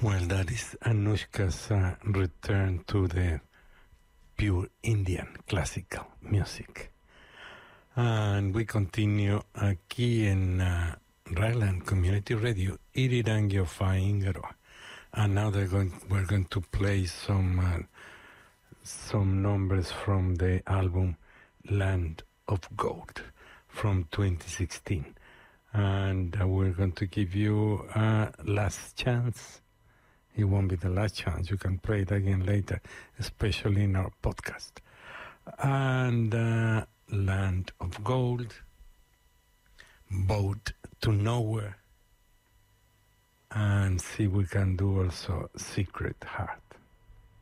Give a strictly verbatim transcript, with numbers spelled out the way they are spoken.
Well, that is Anushka's uh, return to the pure Indian classical music. And we continue aquí en uh, Raglan Community Radio, Irirangi Faingaro. And now they're going, we're going to play some uh, some numbers from the album Land of Gold from twenty sixteen. And uh, we're going to give you a last chance. It won't be the last chance. You can play it again later, especially in our podcast. And uh, Land of Gold, Boat to Nowhere, and see we can do also Secret Heart.